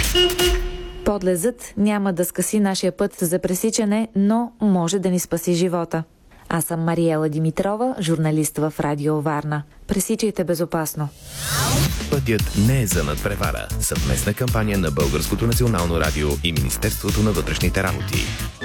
Подлезът няма да скъси нашия път за пресичане, но може да ни спаси живота. Аз съм Мариела Димитрова, журналист в Радио Варна. Пресичайте безопасно. Пътят не е за надпревара. Съвместна кампания на Българското национално радио и Министерството на вътрешните работи.